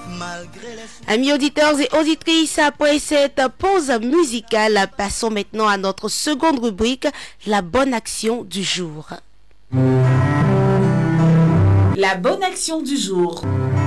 Amis auditeurs et auditrices, après cette pause musicale, passons maintenant à notre seconde rubrique, la bonne action du jour. La bonne action du jour.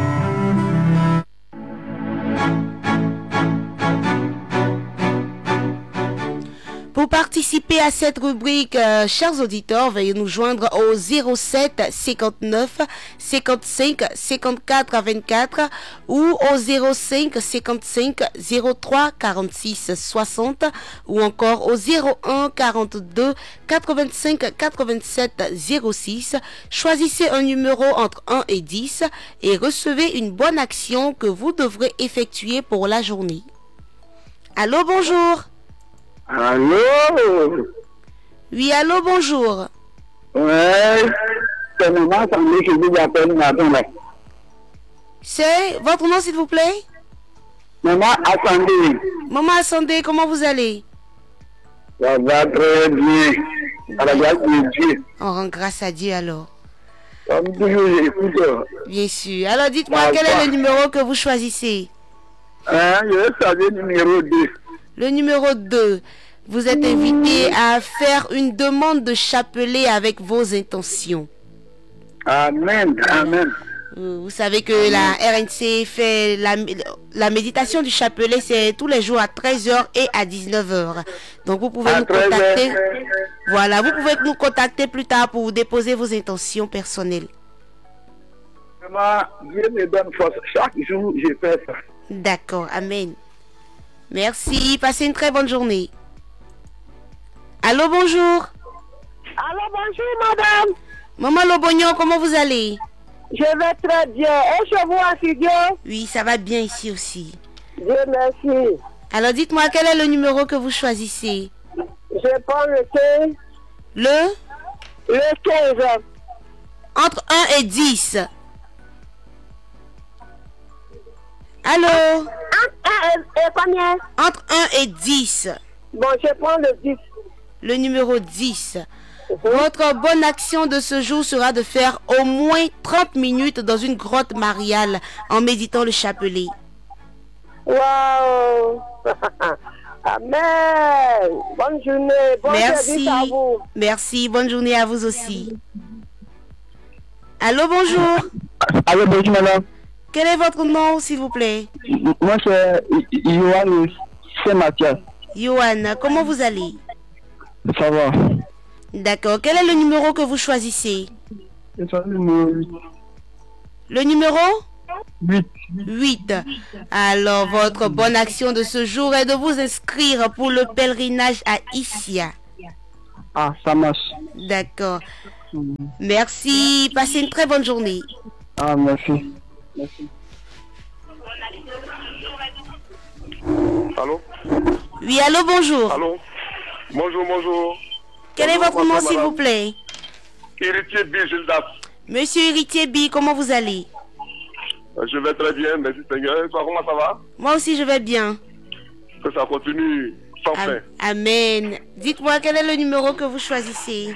Pour participer à cette rubrique, chers auditeurs, veuillez nous joindre au 07 59 55 54 24 ou au 05 55 03 46 60 ou encore au 01 42 85 87 06. Choisissez un numéro entre 1 et 10 et recevez une bonne action que vous devrez effectuer pour la journée. Allô, bonjour. Allô? Oui, allô, bonjour. Ouais, c'est maman Sandé qui vous appelle maintenant. C'est votre nom, s'il vous plaît? Maman Sandé. Maman Sandé, comment vous allez? Ça va très bien. À la grâce de Dieu. On rend grâce à Dieu alors. Comme toujours, j'écoute. Bien sûr. Alors dites-moi, quel est le numéro que vous choisissez? Je vais savoir le numéro 2. Le numéro 2. Vous êtes invité à faire une demande de chapelet avec vos intentions. Amen, amen. Vous savez que la RNC fait la méditation du chapelet, c'est tous les jours à 13h et à 19h. Donc vous pouvez nous contacter. Voilà, vous pouvez nous contacter plus tard pour déposer vos intentions personnelles. Vraiment, Dieu me donne force. Chaque jour, je fais ça. D'accord, amen. Merci, passez une très bonne journée. Allô, bonjour. Allô, bonjour, madame. Maman Lobognon, comment vous allez? Je vais très bien. Et chez vous, en studio? Oui, ça va bien ici aussi. Dieu merci. Alors, dites-moi, quel est le numéro que vous choisissez? Je prends le 15. Le 15. Entre 1 et 10. Allô? Et combien? Entre 1 et 10. Bon, je prends le 10. Le numéro 10. Votre bonne action de ce jour sera de faire au moins 30 minutes dans une grotte mariale en méditant le chapelet. Waouh! Amen! Bonne journée, bon service à vous. Merci, bonne journée à vous aussi. Allô, bonjour. Allô, bonjour, madame. Quel est votre nom, s'il vous plaît? Moi, c'est Yohan Saint-Mathias. Yohan, comment vous allez? Ça va. D'accord. Quel est le numéro que vous choisissez? Le numéro 8. Le numéro 8. 8. Alors, votre bonne action de ce jour est de vous inscrire pour le pèlerinage à Issia. Ah, ça marche. D'accord. Merci. Passez une très bonne journée. Ah, merci. Merci. Allô? Oui, allô, bonjour. Allô? Bonjour, bonjour. Quel est votre nom, s'il vous plaît? Héritier B, Gildas. Monsieur Héritier B, comment vous allez? Je vais très bien, merci Seigneur. Et toi, comment ça va? Moi aussi, je vais bien. Que ça continue sans fin. Amen. Dites-moi, quel est le numéro que vous choisissez?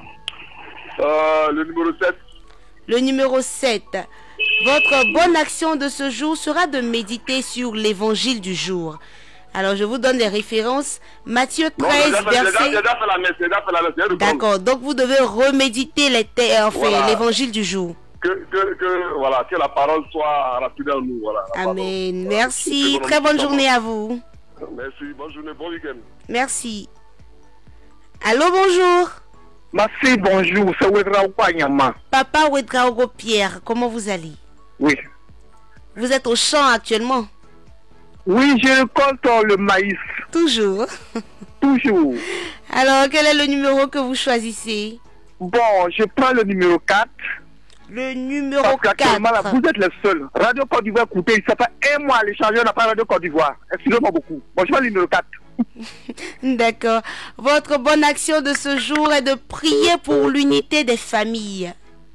Le numéro 7. Le numéro 7. Votre bonne action de ce jour sera de méditer sur l'évangile du jour. Alors, je vous donne les références. Matthieu 13, verset... D'accord, donc vous devez reméditer l'évangile du jour. Que la parole soit rapide en nous. Voilà, amen. Merci. Très bonne journée à vous. Merci. Bonne journée. Bon week-end. Merci. Allô, bonjour. Merci, bonjour. C'est Ouedraogo Nyama. Papa Ouedraogo Pierre, comment vous allez? Oui. Vous êtes au champ actuellement? Oui, je récolte le maïs. Toujours. Toujours. Alors, quel est le numéro que vous choisissez? Bon, je prends le numéro 4. Le numéro 4. Là, vous êtes les seuls. Radio Côte d'Ivoire, écoutez, ça fait un mois, l'échangeur n'a pas Radio Côte d'Ivoire. Excusez-moi beaucoup. Bon, je prends le numéro 4. D'accord. Votre bonne action de ce jour est de prier pour l'unité des familles.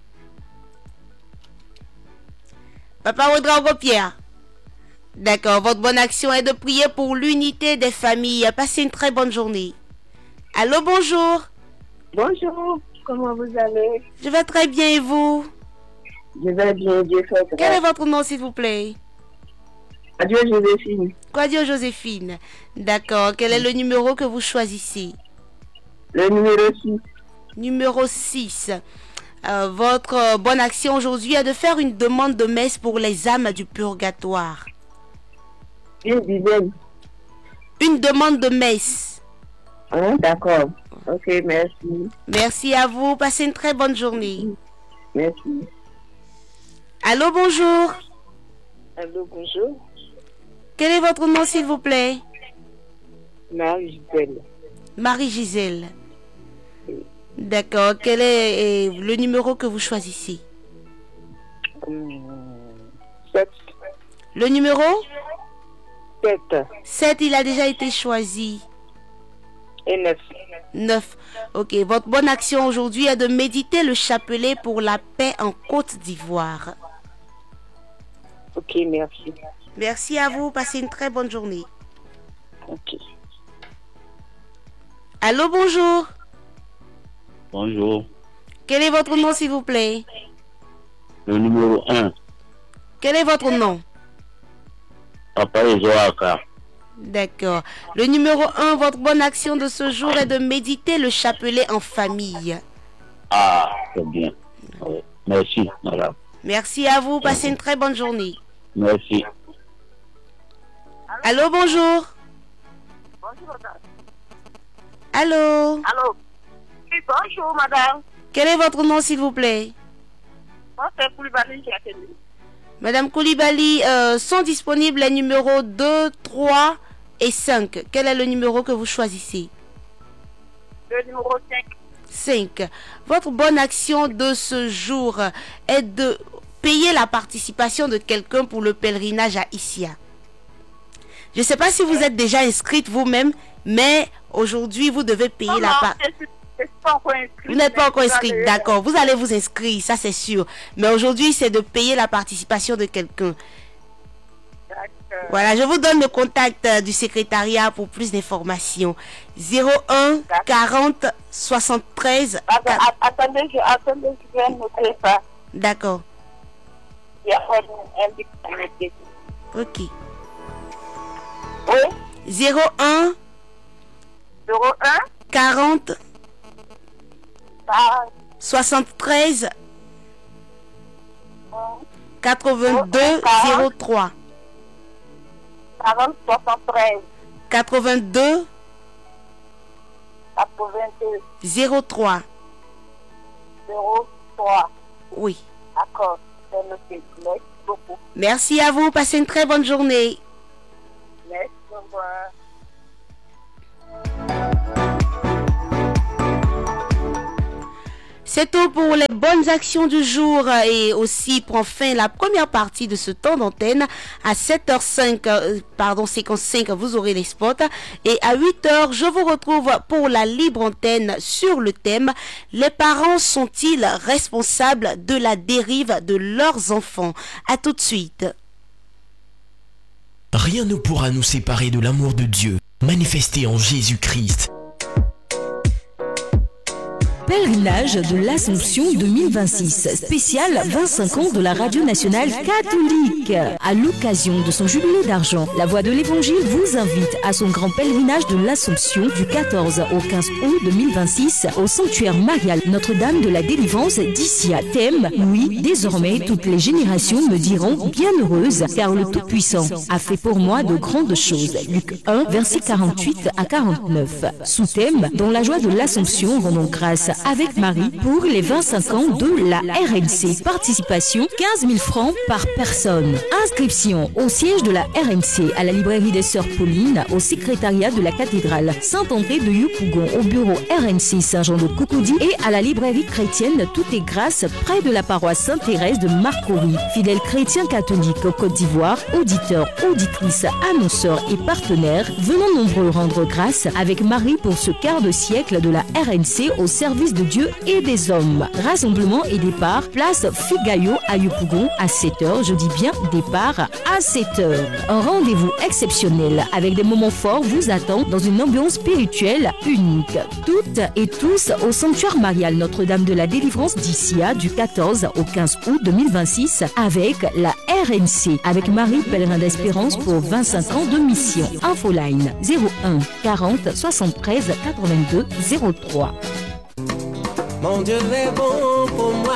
Papa Ouedraogo Pierre. D'accord. Votre bonne action est de prier pour l'unité des familles. Passez une très bonne journée. Allô, bonjour. Bonjour. Comment vous allez? Je vais très bien et vous? Je vais bien, Dieu fait. Quel est votre nom, s'il vous plaît? Adieu Joséphine. Quadio Joséphine. D'accord. Quel est le numéro que vous choisissez? Le numéro 6. Numéro 6. Votre bonne action aujourd'hui est de faire une demande de messe pour les âmes du purgatoire. Une dizaine. Une demande de messe. Hein, d'accord. Ok, merci. Merci à vous. Passez une très bonne journée. Merci. Allô, bonjour. Allô, bonjour. Quel est votre nom, s'il vous plaît? Marie-Gisèle. Marie-Gisèle. D'accord. Quel est le numéro que vous choisissez? 7. Le numéro 7. 7, il a déjà été choisi. Et 9. 9. Ok. Votre bonne action aujourd'hui est de méditer le chapelet pour la paix en Côte d'Ivoire. Ok, merci. Merci à vous. Passez une très bonne journée. Ok. Allô, bonjour. Bonjour. Quel est votre nom, s'il vous plaît? Le numéro 1. Quel est votre nom? Papa Ezoaka. D'accord. Le numéro 1, votre bonne action de ce jour est de méditer le chapelet en famille. Ah, c'est bien. Oui. Merci, madame. Merci à vous. Passez une très bonne journée. Merci. Allô, bonjour. Bonjour, madame. Allô. Allô. Oui, bonjour, madame. Quel est votre nom, s'il vous plaît? Moi, c'est Koulibaly qui a tenu. Madame Koulibaly, sont disponibles les numéros 2, 3 et 5. Quel est le numéro que vous choisissez? Le numéro 5. 5. Votre bonne action de ce jour est de payer la participation de quelqu'un pour le pèlerinage à Issia. Je ne sais pas si vous êtes déjà inscrite vous-même, mais aujourd'hui, vous devez payer la part. Vous n'êtes pas encore inscrite, d'accord. Vous allez vous inscrire, ça c'est sûr. Mais aujourd'hui, c'est de payer la participation de quelqu'un. Voilà, je vous donne le contact du secrétariat pour plus d'informations. 01 40 73. Attendez, je vais noter ça. D'accord. Il y a un dictionnaire. Ok. Oui. 01 01 40 73 82 03. 40 73 82 82 03. 03. Oui. D'accord. C'est noté. Merci beaucoup. Merci à vous. Passez une très bonne journée. Merci. Au revoir. C'est tout pour les bonnes actions du jour et aussi prend fin la première partie de ce temps d'antenne. À 7h05, 55, vous aurez les spots. Et à 8h, je vous retrouve pour la libre antenne sur le thème « Les parents sont-ils responsables de la dérive de leurs enfants ?» À tout de suite. Rien ne pourra nous séparer de l'amour de Dieu, manifesté en Jésus-Christ. Pèlerinage de l'Assomption 2026, spécial 25 ans de la Radio Nationale Catholique. À l'occasion de son jubilé d'argent, la Voix de l'Évangile vous invite à son grand pèlerinage de l'Assomption du 14 au 15 août 2026 au sanctuaire marial Notre-Dame de la Délivrance d'Issia. Thème, oui, désormais toutes les générations me diront bienheureuse car le Tout-Puissant a fait pour moi de grandes choses. Luc 1, versets 48 à 49. Sous-thème, dans la joie de l'Assomption, rendons grâce avec Marie pour les 25 ans de la RNC. Participation 15 000 francs par personne. Inscription au siège de la RNC, à la librairie des Sœurs Pauline, au secrétariat de la cathédrale Saint-André de Yopougon, au bureau RNC Saint-Jean de Cocody et à la librairie chrétienne Tout est Grâce près de la paroisse Sainte-Thérèse de Marcory. Fidèles chrétiens catholiques au Côte d'Ivoire, auditeurs, auditrices, annonceurs et partenaires, venons nombreux rendre grâce avec Marie pour ce quart de siècle de la RNC au service l'Église de Dieu et des hommes. Rassemblement et départ, place Figayo à Yopougon à 7h. Je dis bien départ à 7h. Un rendez-vous exceptionnel avec des moments forts vous attend dans une ambiance spirituelle unique. Toutes et tous au sanctuaire marial Notre-Dame de la Délivrance d'Issia du 14 au 15 août 2026 avec la RNC, avec Marie Pèlerin d'Espérance pour 25 ans de mission. Infoline 01 40 73 82 03. Mon Dieu est bon pour moi.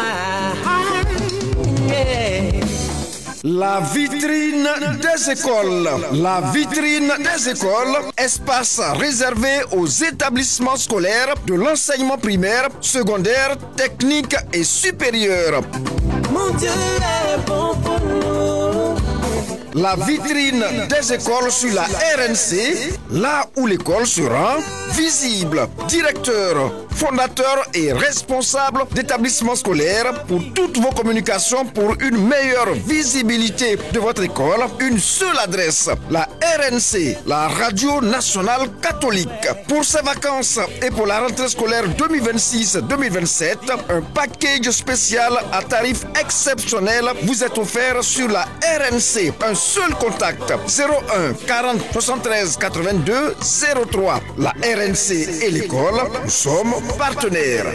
Yeah. La vitrine des écoles. La vitrine des écoles, espace réservé aux établissements scolaires de l'enseignement primaire, secondaire, technique et supérieur. Mon Dieu est bon pour nous. La vitrine des écoles sur la RNC, là où l'école sera visible. Directeur, fondateur et responsable d'établissements scolaires pour toutes vos communications pour une meilleure visibilité de votre école. Une seule adresse, la RNC, la Radio Nationale Catholique. Pour ces vacances et pour la rentrée scolaire 2026-2027, un package spécial à tarif exceptionnel vous est offert sur la RNC. Un seul contact, 01 40 73 82 03. La RNC et l'école, nous sommes partenaires.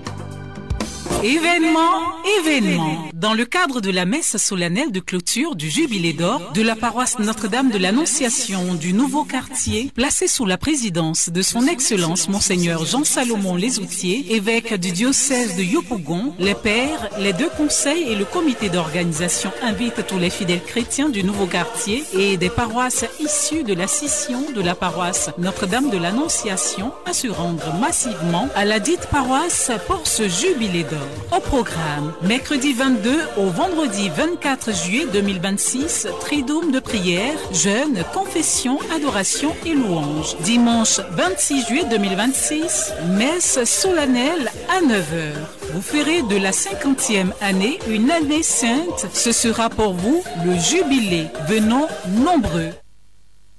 Événement. Dans le cadre de la messe solennelle de clôture du Jubilé d'Or de la paroisse Notre-Dame de l'Annonciation du nouveau quartier, placé sous la présidence de son Excellence Monseigneur Jean-Salomon Lesoutier, évêque du diocèse de Yopougon, les pères, les deux conseils et le comité d'organisation invitent tous les fidèles chrétiens du nouveau quartier et des paroisses issues de la scission de la paroisse Notre-Dame de l'Annonciation à se rendre massivement à la dite paroisse pour ce Jubilé d'Or. Au programme, mercredi 22 au vendredi 24 juillet 2026, triduum de prière, jeûne, confession, adoration et louange. Dimanche 26 juillet 2026, messe solennelle à 9h. Vous ferez de la 50e année une année sainte. Ce sera pour vous le jubilé. Venons nombreux.